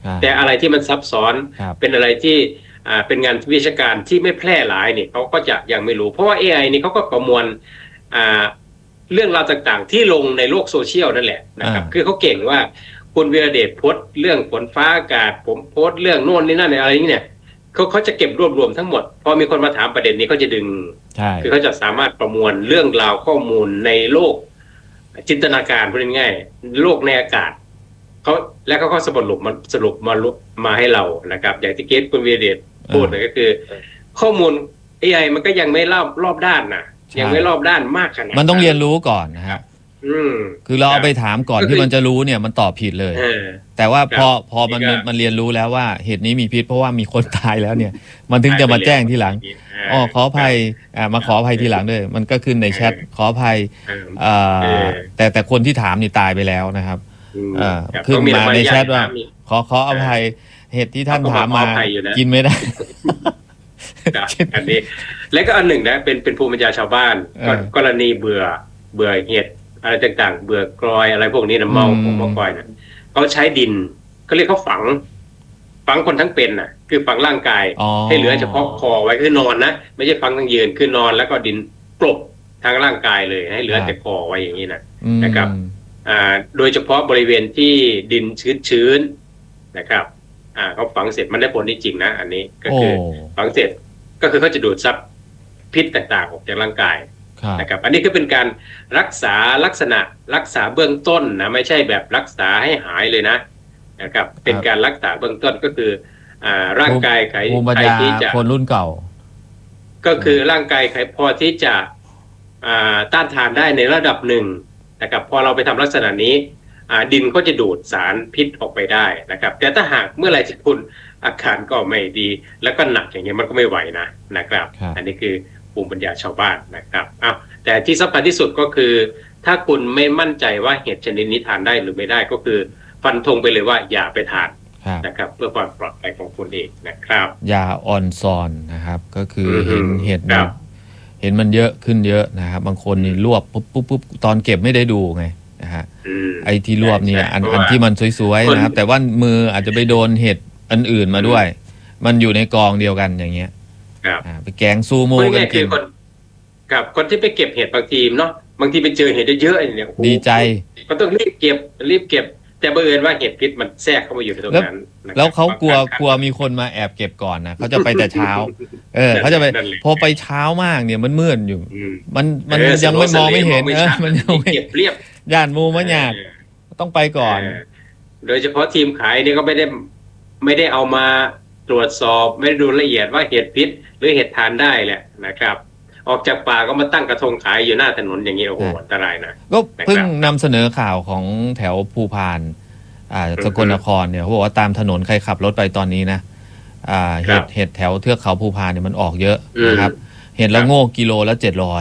แต่อะไรที่มันซับซ้อนครับเป็นอะไรที่เป็นงานวิชาการที่ไม่แพร่หลายเนี่ยเขาก็จะยังไม่รู้เพราะว่า AI นี่เขาก็ประมวลอ่าเรื่องราวต่างๆที่ลงในโลกโซเชียลนั่นแหละนะครับคือเขาเก่งว่าคุณวีระเดชโพสต์เรื่องฝนฟ้าอากาศผมโพสต์เรื่องโน่นนี่นั่นอะไรอย่างเงี้ยเขาจะเก็บรวบรวมทั้งหมดพอมีคนมาถามประเด็นนี้เขาจะดึงใช่คือเขาจะสามารถประมวลเรื่องราวข้อมูลในโลกจินตนาการพูดง่ายๆโลกในอากาศเขาแล้วเขาก็สรุปมาให้เรานะครับอย่างที่เกตคุณวีระเดชพูดเลยก็คือข้อมูล AI มันก็ยังไม่รอบด้านนะยังไม่รอบด้านมากขนาดมันต้องเรียนรู้ก่อนนะฮะคือเราเอาไปถามก่อนที่มันจะรู้เนี่ยมันตอบผิดเลยแต่ว่าพอมันเรียนรู้แล้วว่าเหตุนี้มีพิษเพราะว่ามีคนตายแล้วเนี่ยมันถึงจะมาแจ้งทีหลังขออภัยมาขออภัยทีหลังด้วยมันก็ขึ้นในแชทขออภัยแต่คนที่ถามนี่ตายไปแล้วนะครับขึ้นมาในแชทว่าขออภัยเหตุที่ท่านถามมากินไม่ได้อันนี้และก็อันหนึ่งนะเป็นภูมิปัญญาชาวบ้านกรณีเบื่อเห็ดอะไรต่างๆเบื่อกรอยอะไรพวกนี้นะเมากรอยนะเขาใช้ดินเขาเรียกเขาฝังคนทั้งเป็นน่ะคือฝังร่างกายให้เหลือเฉพาะคอไว้คือนอนนะไม่ใช่ฝังทั้งยืนคือนอนแล้วก็ดินกลบทางร่างกายเลยให้เหลือแต่คอไว้อย่างนี้นะครับโดยเฉพาะบริเวณที่ดินชื้นๆนะครับเขาฝังเสร็จมันได้ผลจริงๆนะอันนี้ก็คือฝังเสร็จก็คือเขาจะดูดซับพิษต่างๆออกจากร่างกายนะครับอันนี้ก็เป็นการรักษาลักษณะรักษาเบื้องต้นนะไม่ใช่แบบรักษาให้หายเลยนะครับเป็นการรักษาเบื้องต้นก็คือร่างกายใครที่จะคนรุ่นเก่าก็คือร่างกายใครพอที่จะต้านทานได้ในระดับหนึ่งนะครับพอเราไปทำลักษณะนี้ดินก็จะดูดสารพิษออกไปได้นะครับแต่ถ้าหากเมื่อไหร่ที่คุณอาการก็ไม่ดีแล้วก็หนักอย่างเงี้ยมันก็ไม่ไหวนะครับอันนี้คือภูมิปัญญาชาวบ้านนะครับแต่ที่สำคัญที่สุดก็คือถ้าคุณไม่มั่นใจว่าเห็ดชนิดนี้ทานได้หรือไม่ได้ก็คือฟันธงไปเลยว่าอย่าไปทานนะครับเพื่อความปลอดภัยของคุณเองนะครับยาออนซอนนะครับก็คือเห็ดมันเยอะขึ้นเยอะนะครับบางคนนี่รวบปุ๊บตอนเก็บไม่ได้ดูไงนะฮะไอ้ที่รวบเนี่ยอันที่มันสวยๆนะครับแต่ว่ามืออาจจะไปโดนเห็ดอันอื่นมาด้วยมันอยู่ในกองเดียวกันอย่างเงี้ยไปแกงซูโม่กันกินคนที่ไปเก็บเห็ดบางทีเนาะบางทีไปเจอเห็ดเยอะๆเนี่ยดีใจก็ต้องรีบเก็บแต่บังเอิญว่าเห็ดพิษมันแทรกเข้ามาอยู่ในตรงนั้นแล้วเขากลัวมีคนมาแอบเก็บก่อนนะเขาจะไปแต่เช้าเขาจะไปพอไปเช้ามากเนี่ยมันมืดอยู่มันยังไม่มองไม่เห็นมันยังไม่เก็บเรียบย่านมูมันยากต้องไปก่อนโดยเฉพาะทีมขายนี่ก็ไม่ได้เอามาตรวจสอบไม่ได้ดูละเอียดว่าเห็ดพิษหรือเห็ดทานได้แหละนะครับออกจากป่าก็มาตั้งกระทงขายอยู่หน้าถนนอย่างนี้โอ้โหอันตรายนะก็เพิ่งนำเสนอข่าวของแถวภูพานสกลนครเนี่ยเขาบอกว่าตามถนนใครขับรถไปตอนนี้นะเห็ดแถวเทือกเขาภูพานเนี่ยมันออกเยอะนะครับเห็ดละโง่กิโลละ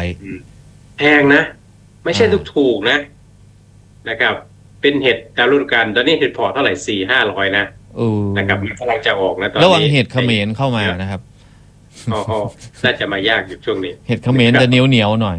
700 แพงนะไม่ใช่ถูกนะครับเป็นเห็ดตามฤดูกาลตอนนี้เห็ดพอเท่าไหร่400-500นะครับกำลังจะออกนะตอนนี้ระวังเห็ดเขมรเข้ามานะครับน่าจะมายากอยู่ช่วงนี้เห็ดเขมรจะเหนียวหน่อย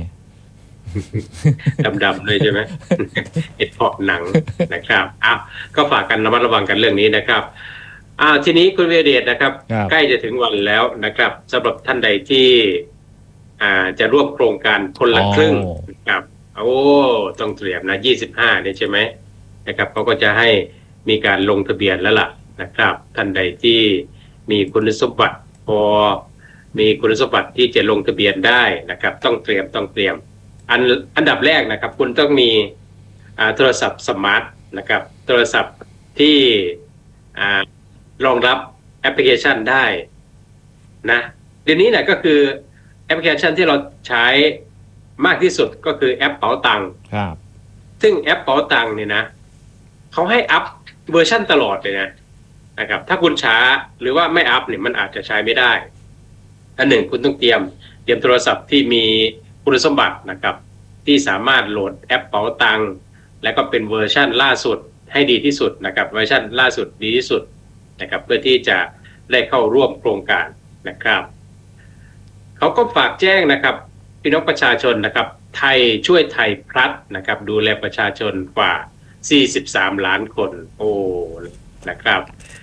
ดำๆเลยใช่ไหมเห็ดเพาะหนังนะครับก็ฝากกันระมัดระวังกันเรื่องนี้นะครับทีนี้คุณวีระเดชนะครับใกล้จะถึงวันแล้วนะครับสำหรับท่านใดที่จะร่วมโครงการคนละครึ่งนะครับต้องเตรียมนะ25เนี่ยใช่ไหมนะครับเขาก็จะให้มีการลงทะเบียนแล้วล่ะนะครับท่านใดที่มีคุณสมบัติมีคุณสมบัติที่จะลงทะเบียนได้นะครับต้องเตรียมอันดับแรกนะครับคุณต้องมีโทรศัพท์สมาร์ทนะครับโทรศัพท์ที่รองรับแอปพลิเคชันได้นะเดี๋ยวนี้เนี่ยก็คือแอปพลิเคชันที่เราใช้มากที่สุดก็คือแอปเป๋าตังค์ซึ่งแอปเป๋าตังค์เนี่ยนะเขาให้อัพเวอร์ชันตลอดเลยนะครับถ้าคุณช้าหรือว่าไม่อัพเนี่ยมันอาจจะใช้ไม่ได้อันหนึ่งคุณต้องเตรียมโทรศัพท์ที่มีคุณสมบัตินะครับที่สามารถโหลดแอปเป๋าตังค์และก็เป็นเวอร์ชันล่าสุดให้ดีที่สุดนะครับเวอร์ชันล่าสุดดีที่สุดนะครับเพื่อที่จะได้เข้าร่วมโครงการนะครับเขาก็ฝากแจ้งนะครับพี่น้องประชาชนนะครับไทยช่วยไทยพลัสนะครับดูแลประชาชนกว่า43 ล้านคนนะครับ